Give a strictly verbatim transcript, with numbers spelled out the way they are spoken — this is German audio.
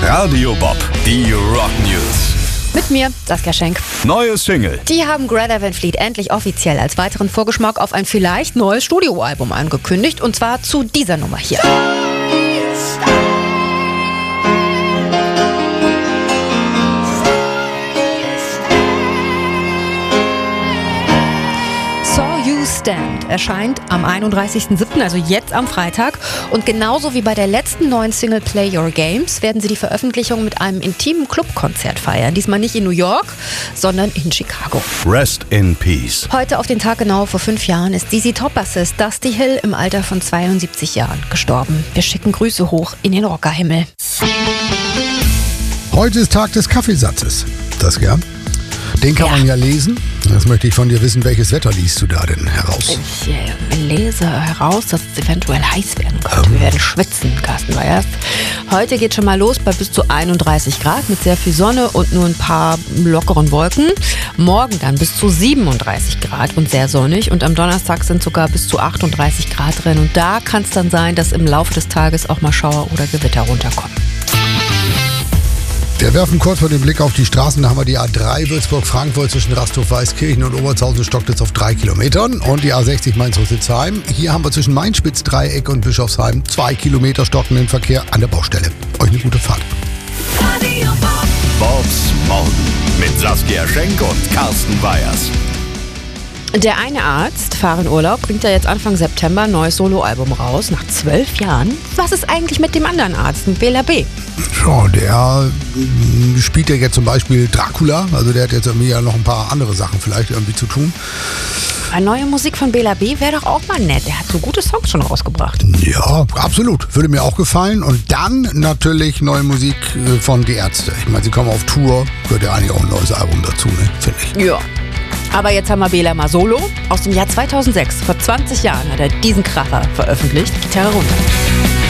Radio Bob, die Rock News. Mit mir, Saskia Schenk. Neue Single. Die haben Greta Van Fleet endlich offiziell als weiteren Vorgeschmack auf ein vielleicht neues Studioalbum angekündigt. Und zwar zu dieser Nummer hier. Stand erscheint am einunddreißigsten siebten, also jetzt am Freitag. Und genauso wie bei der letzten neuen Single Play Your Games werden sie die Veröffentlichung mit einem intimen Clubkonzert feiern. Diesmal nicht in New York, sondern in Chicago. Rest in Peace. Heute auf den Tag genau vor fünf Jahren ist D Z Top-Bassist Dusty Hill im Alter von zweiundsiebzig Jahren gestorben. Wir schicken Grüße hoch in den Rockerhimmel. Heute ist Tag des Kaffeesatzes. Das ja. Den kann Ja. man ja lesen. Jetzt möchte ich von dir wissen, welches Wetter liest du da denn heraus? Ich äh, lese heraus, dass es eventuell heiß werden könnte. Wir werden schwitzen, Carsten Weyers. Heute geht schon mal los bei bis zu einunddreißig Grad mit sehr viel Sonne und nur ein paar lockeren Wolken. Morgen dann bis zu siebenunddreißig Grad und sehr sonnig. Und am Donnerstag sind sogar bis zu achtunddreißig Grad drin. Und da kann es dann sein, dass im Laufe des Tages auch mal Schauer oder Gewitter runterkommen. Wir werfen kurz mal den Blick auf die Straßen. Da haben wir die A drei Würzburg-Frankfurt zwischen Rasthof-Weißkirchen und Obertshausen stockt jetzt auf drei Kilometern. Und die A sechzig Mainz-Rüsselsheim. Hier haben wir zwischen Main-Spitz-Dreieck und Bischofsheim zwei Kilometer stockenden Verkehr an der Baustelle. Euch eine gute Fahrt. Bobs Morgen mit Saskia Schenk und Carsten Weyers. Der eine Arzt, Farin Urlaub, bringt ja jetzt Anfang September ein neues Soloalbum raus, nach zwölf Jahren. Was ist eigentlich mit dem anderen Arzt, mit Bela B? Ja, der äh, spielt ja jetzt zum Beispiel Dracula. Also der hat jetzt irgendwie ja noch ein paar andere Sachen vielleicht irgendwie zu tun. Eine neue Musik von Bela B wäre doch auch mal nett. Der hat so gute Songs schon rausgebracht. Ja, absolut. Würde mir auch gefallen. Und dann natürlich neue Musik äh, von Die Ärzte. Ich meine, sie kommen auf Tour. Gehört ja eigentlich auch ein neues Album dazu, ne? Finde ich. Ja. Aber jetzt haben wir Bela mal Solo. Aus dem Jahr zweitausendsechs, vor zwanzig Jahren, hat er diesen Kracher veröffentlicht. Gitarre runter.